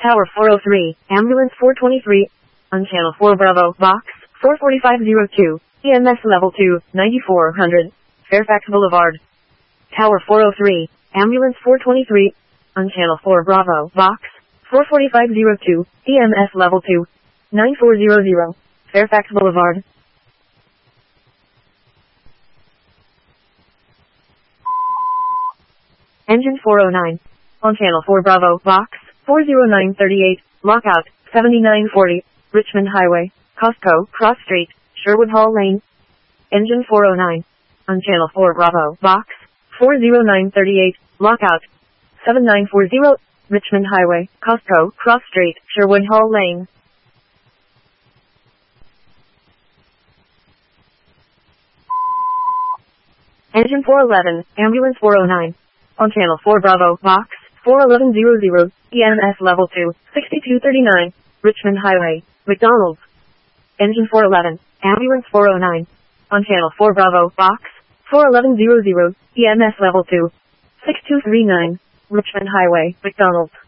Tower 403, Ambulance 423, on Channel 4 Bravo, Box 44502, EMS Level 2, 9400, Fairfax Boulevard. Tower 403, Ambulance 423, on Channel 4 Bravo, Box 44502, EMS Level 2, 9400, Fairfax Boulevard. Engine 409, on Channel 4 Bravo, Box 40938, Lockout 7940, Richmond Highway, Costco, Cross Street, Sherwood Hall Lane. Engine 409, on Channel 4 Bravo, Box 40938, Lockout 7940, Richmond Highway, Costco, Cross Street, Sherwood Hall Lane. Engine 411, Ambulance 409, on Channel 4 Bravo, Box 41100, EMS Level 2, 6239, Richmond Highway, McDonald's. Engine 411, Ambulance 409, on Channel 4 Bravo, Box 41100, EMS Level 2, 6239, Richmond Highway, McDonald's.